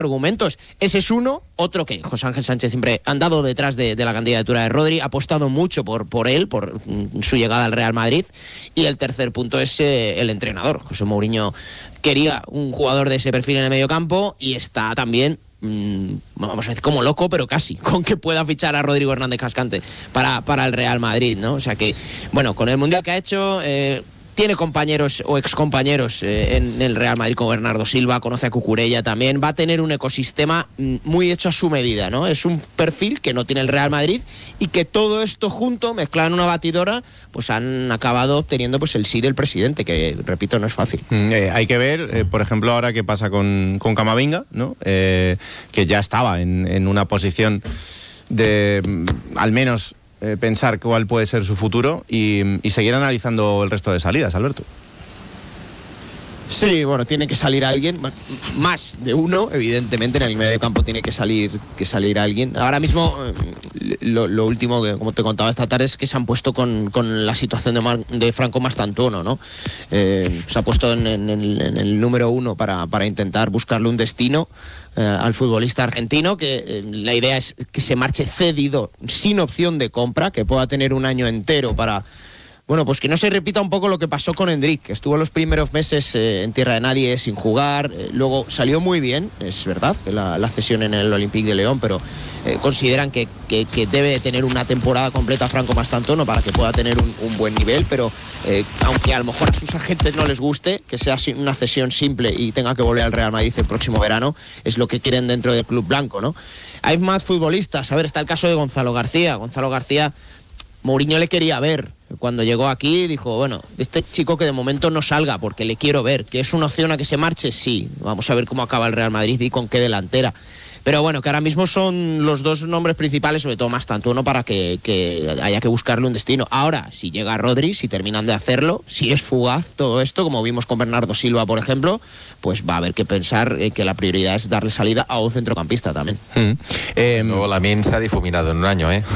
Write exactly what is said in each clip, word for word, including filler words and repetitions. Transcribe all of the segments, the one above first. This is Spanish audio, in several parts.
argumentos. Ese es uno. Otro que José Ángel Sánchez siempre ha andado detrás de, de la candidatura de Rodri, ha apostado mucho por, por él, por mm, su llegada al Real Madrid. Y el tercer punto es eh, el entrenador. José Mourinho quería un jugador de ese perfil en el mediocampo y está también, mmm, vamos a decir como loco, pero casi, con que pueda fichar a Rodrigo Hernández Cascante para, para el Real Madrid, ¿no? O sea que, bueno, con el Mundial que ha hecho... Eh, tiene compañeros o excompañeros eh, en el Real Madrid como Bernardo Silva, conoce a Cucurella también, va a tener un ecosistema muy hecho a su medida, ¿no? Es un perfil que no tiene el Real Madrid y que todo esto junto, mezclado en una batidora, pues han acabado obteniendo pues el sí del presidente, que repito, no es fácil. Mm, eh, hay que ver, eh, por ejemplo, ahora qué pasa con, con Camavinga, ¿no? Eh, que ya estaba en, en una posición de, mm, al menos... Eh, pensar cuál puede ser su futuro y, y seguir analizando el resto de salidas, Alberto. Sí, bueno, tiene que salir alguien, más de uno, evidentemente, en el medio campo tiene que salir que salir alguien. Ahora mismo, lo, lo último que, como te contaba esta tarde, es que se han puesto con, con la situación de, Mar, de Franco Mastantuono, ¿no? Eh, se ha puesto en, en, el, en el número uno para, para intentar buscarle un destino eh, al futbolista argentino, que eh, la idea es que se marche cedido, sin opción de compra, que pueda tener un año entero para... Bueno, pues que no se repita un poco lo que pasó con Endrick, que estuvo los primeros meses eh, en tierra de nadie, sin jugar, eh, luego salió muy bien, es verdad, la, la cesión en el Olympique de León, pero eh, consideran que, que, que debe tener una temporada completa Franco Mastantuono para que pueda tener un, un buen nivel, pero eh, aunque a lo mejor a sus agentes no les guste, que sea una cesión simple y tenga que volver al Real Madrid el próximo verano, es lo que quieren dentro del club blanco, ¿no? Hay más futbolistas, a ver, está el caso de Gonzalo García, Gonzalo García, Mourinho le quería ver. Cuando llegó aquí dijo, bueno, este chico que de momento no salga porque le quiero ver, que es una opción a que se marche, sí, vamos a ver cómo acaba el Real Madrid y con qué delantera. Pero bueno, que ahora mismo son los dos nombres principales, sobre todo Mastantuono, para que, que haya que buscarle un destino. Ahora, si llega Rodri, si terminan de hacerlo, si es fugaz todo esto, como vimos con Bernardo Silva, por ejemplo, pues va a haber que pensar eh, que la prioridad es darle salida a un centrocampista también. Mm. Eh, Luego Lamine se ha difuminado en un año, ¿eh?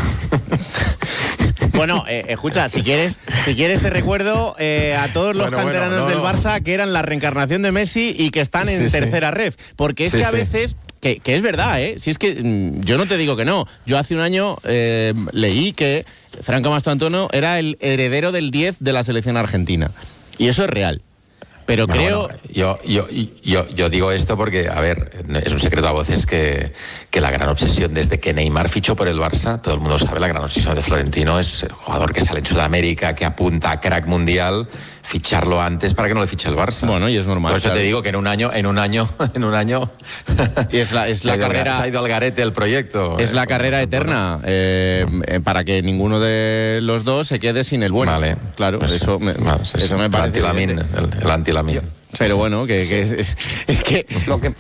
Bueno, eh, escucha, si quieres, si quieres te recuerdo eh, a todos los bueno, canteranos bueno, no, del Barça que eran la reencarnación de Messi y que están en sí, tercera sí. ref. Porque es sí, que a sí. veces, que, que es verdad, ¿eh? Si es que mmm, yo no te digo que no. Yo hace un año eh, leí que Franco Mastantuono era el heredero del diez de la selección argentina. Y eso es real. Pero bueno, creo... Bueno, yo, yo, yo, yo digo esto porque, a ver, es un secreto a voces que, que la gran obsesión desde que Neymar fichó por el Barça, todo el mundo sabe, la gran obsesión de Florentino es el jugador que sale en Sudamérica, que apunta a crack mundial, ficharlo antes para que no le fiche el Barça. Bueno, y es normal. Por eso claro. te digo que en un año, en un año, en un año... Y es la, es la carrera... Se ha ido al garete el proyecto. Es eh, la carrera eterna, eh, eh, para que ninguno de los dos se quede sin el bueno. Vale. Claro, pues, eso, me, vale, eso, eso me parece... El antilamín, el, el antilamín. Pero bueno, que, que es, es, es que... Lo que...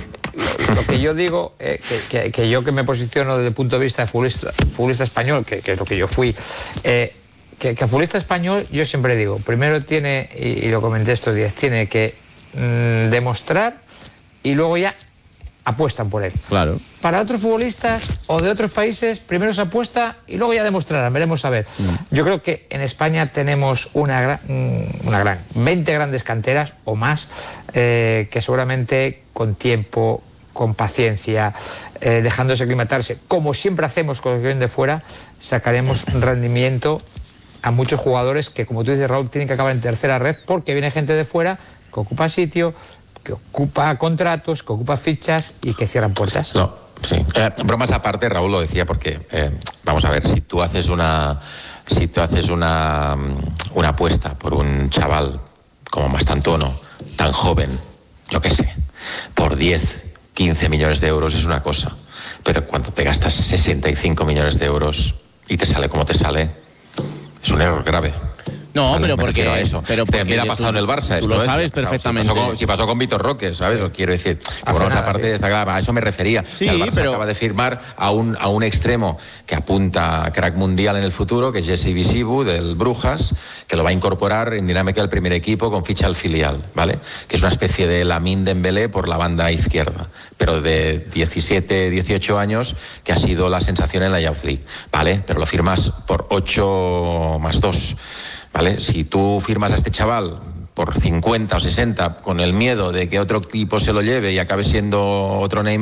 Lo que yo digo, eh, que, que, que yo que me posiciono desde el punto de vista de futbolista, futbolista español, que, que es lo que yo fui, eh, que, que futbolista español, yo siempre digo, primero tiene, y, y lo comenté estos días, tiene que mmm, demostrar y luego ya apuestan por él. Claro. Para otros futbolistas o de otros países, primero se apuesta y luego ya demostrarán, veremos a ver. Mm. Yo creo que en España tenemos una gran, una gran veinte grandes canteras o más, eh, que seguramente con tiempo, con paciencia, eh, dejándose aclimatarse, como siempre hacemos con los que vienen de fuera, sacaremos rendimiento a muchos jugadores que, como tú dices, Raúl, tienen que acabar en tercera red porque viene gente de fuera que ocupa sitio, que ocupa contratos, que ocupa fichas y que cierran puertas. No, sí. Eh, bromas aparte, Raúl lo decía porque, eh, vamos a ver, si tú haces una, si tú haces una, una apuesta por un chaval como Mastantuono, tan joven, yo qué sé, por diez, quince millones de euros es una cosa, pero cuando te gastas sesenta y cinco millones de euros y te sale como te sale, es un error grave. No, vale, pero porque a eso. Pero porque también ha pasado tú, en el Barça. Tú esto lo es, sabes o sea, perfectamente. Si pasó con, si pasó con Víctor Roque, ¿sabes? Quiero decir, que bueno, esa parte está clara, a eso me refería. Sí, el Barça pero... acaba de firmar a un, a un extremo que apunta a crack mundial en el futuro, que es Jesse Visibu, del Brujas, que lo va a incorporar en dinámica del primer equipo con ficha al filial, ¿vale? Que es una especie de Lamine Dembélé por la banda izquierda, pero de diecisiete, dieciocho años, que ha sido la sensación en la Youth League, ¿vale? Pero lo firmas por ocho más dos. ¿Vale? Si tú firmas a este chaval por cincuenta o sesenta, con el miedo de que otro equipo se lo lleve y acabe siendo otro Neymar.